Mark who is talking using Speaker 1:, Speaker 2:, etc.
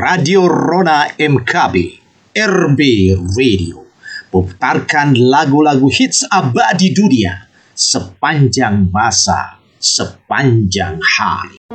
Speaker 1: Radio Rona MKB, RB Radio, memutarkan lagu-lagu hits abadi dunia sepanjang masa, sepanjang hari.